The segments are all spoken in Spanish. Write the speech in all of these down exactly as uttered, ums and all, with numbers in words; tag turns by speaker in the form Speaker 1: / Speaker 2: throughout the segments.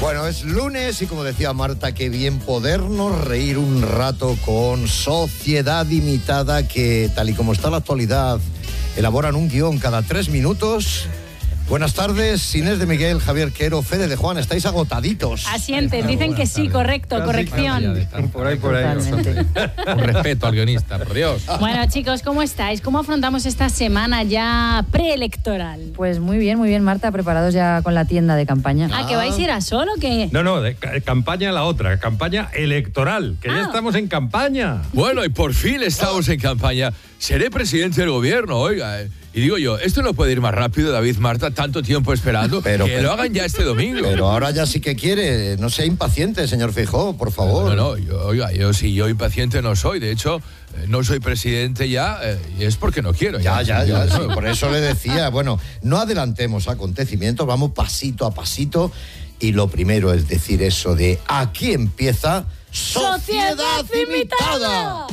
Speaker 1: Bueno, es lunes y como decía Marta, qué bien podernos reír un rato con Sociedad Limitada, que tal y como está la actualidad, elaboran un guión cada tres minutos. Buenas tardes, Inés de Miguel, Javier Quero, Fede de Juan, estáis agotaditos.
Speaker 2: Asienten, dicen que sí, correcto, Casi corrección.
Speaker 3: Por ahí, por ahí. Un respeto al guionista, por Dios.
Speaker 2: Bueno, chicos, ¿cómo estáis? ¿Cómo afrontamos esta semana ya preelectoral?
Speaker 4: Pues muy bien, muy bien, Marta, preparados ya con la tienda de campaña.
Speaker 2: Ah, ¿que vais a ir a Sol o qué?
Speaker 3: No, no, de ca- campaña la otra, campaña electoral, que
Speaker 2: Ah.
Speaker 3: ya estamos en campaña.
Speaker 5: Bueno, y por fin estamos en campaña. Seré presidente del gobierno, oiga. eh. Y digo yo, esto no puede ir más rápido, David, Marta, tanto tiempo esperando.
Speaker 1: Pero,
Speaker 5: que
Speaker 1: pero-
Speaker 5: lo hagan ya este domingo.
Speaker 1: Pero ahora ya sí que quiere, no sea impaciente, señor Feijóo, por favor.
Speaker 5: No, no, yo, oiga, yo sí, yo impaciente no soy. De hecho, eh, no soy presidente ya, eh, y es porque no quiero.
Speaker 1: Ya, ya, ya,
Speaker 5: Yo-
Speaker 1: sí, por eso le decía, bueno, no adelantemos acontecimientos, vamos pasito a pasito. Y lo primero es decir eso de aquí empieza Sociedad Limitada.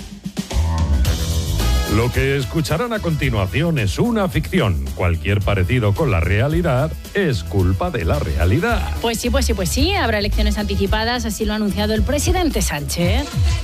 Speaker 3: Lo que escucharán a continuación es una ficción. Cualquier parecido con la realidad es culpa de la realidad.
Speaker 2: Pues sí, pues sí, pues sí, habrá elecciones anticipadas, así lo ha anunciado el presidente Sánchez.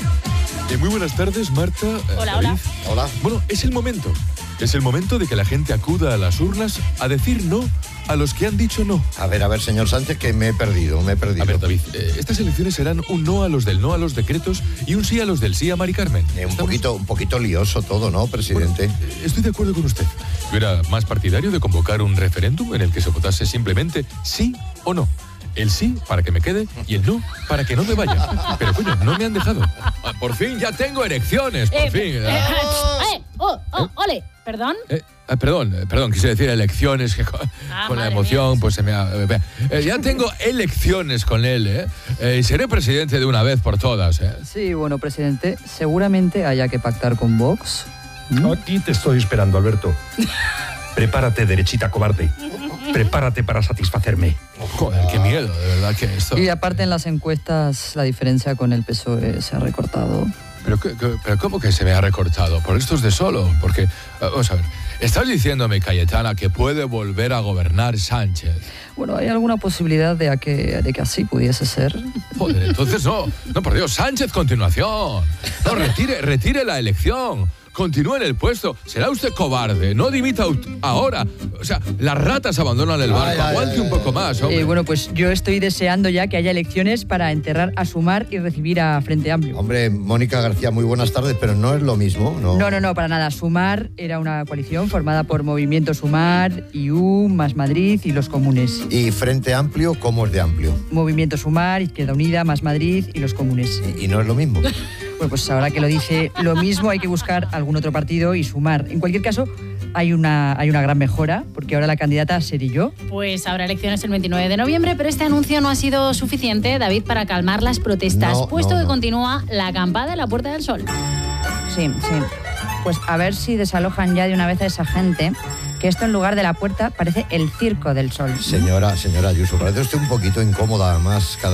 Speaker 5: Eh, muy buenas tardes, Marta. eh,
Speaker 2: Hola,
Speaker 5: David.
Speaker 2: hola.
Speaker 1: Hola.
Speaker 5: Bueno, es el momento. Es el momento de que la gente acuda a las urnas a decir no a los que han dicho no.
Speaker 1: A ver, a ver, señor Sánchez, que me he perdido, me he perdido.
Speaker 5: A ver, David, eh, estas elecciones serán un no a los del no a los decretos y un sí a los del sí a Mari Carmen.
Speaker 1: Eh, un
Speaker 5: ¿Estamos?
Speaker 1: poquito, un poquito lioso todo, ¿no, presidente?
Speaker 5: Bueno, eh, estoy de acuerdo con usted. Yo era más partidario de convocar un referéndum en el que se votase simplemente sí o no. El sí para que me quede y el no para que no me vaya. Pero coño, no me han dejado. Ah, Por fin ya tengo elecciones, por
Speaker 2: Eh,
Speaker 5: fin.
Speaker 2: eh,
Speaker 5: Ah.
Speaker 2: eh, oh, oh, ole, ¿perdón?
Speaker 5: Eh, ah, perdón, eh, perdón, quise decir elecciones, que con,
Speaker 2: Ah,
Speaker 5: con la
Speaker 2: madre
Speaker 5: emoción
Speaker 2: mía.
Speaker 5: pues se me ha... eh, eh, ya tengo elecciones con él, ¿eh? Eh, y seré presidente de una vez por todas, ¿eh?
Speaker 4: Sí, bueno, presidente, seguramente haya que pactar con Vox.
Speaker 3: Aquí te estoy esperando, Alberto. Prepárate, derechita cobarde. Prepárate para satisfacerme.
Speaker 5: Joder, qué miedo, de verdad que esto...
Speaker 4: Y aparte en las encuestas la diferencia con el P S O E se ha recortado.
Speaker 5: Pero, qué- qué- pero ¿cómo que se me ha recortado? ¿Por estos de solo? Porque, eh, vamos a ver, estás diciéndome, Cayetana, que puede volver a gobernar Sánchez.
Speaker 4: Bueno, ¿hay alguna posibilidad de, a que, de que así pudiese ser?
Speaker 5: Joder, entonces no, no, por Dios, Sánchez continuación. No, retire, retire la elección. Continúe en el puesto. Será usted cobarde. No dimita ut- ahora. O sea, las ratas abandonan el barco.
Speaker 1: Ay, ay,
Speaker 5: Aguante
Speaker 1: ay,
Speaker 5: un poco
Speaker 1: ay.
Speaker 5: más, hombre.
Speaker 4: Eh, bueno, pues yo estoy deseando ya que haya elecciones para enterrar a Sumar y recibir a Frente Amplio.
Speaker 1: Hombre, Mónica García, muy buenas tardes, pero no es lo mismo, ¿no?
Speaker 4: No, no, no, para nada. Sumar era una coalición formada por Movimiento Sumar, I U, Más Madrid y los comunes.
Speaker 1: Y Frente Amplio, ¿cómo es de amplio?
Speaker 4: Movimiento Sumar, Izquierda Unida, Más Madrid y los comunes.
Speaker 1: Y, y no es lo mismo.
Speaker 4: Bueno, pues ahora que lo dice lo mismo, hay que buscar algún otro partido y sumar. En cualquier caso, hay una, hay una gran mejora, porque ahora la candidata seré yo.
Speaker 2: Pues habrá elecciones el veintinueve de noviembre, pero este anuncio no ha sido suficiente, David, para calmar las protestas,
Speaker 1: No,
Speaker 2: puesto
Speaker 1: no,
Speaker 2: que
Speaker 1: no.
Speaker 2: continúa la acampada en la Puerta del Sol.
Speaker 4: Sí, sí. Pues a ver si desalojan ya de una vez a esa gente, que esto en lugar de la puerta parece el Circo del Sol.
Speaker 1: Señora, señora Ayuso, parece usted un poquito incómoda más cada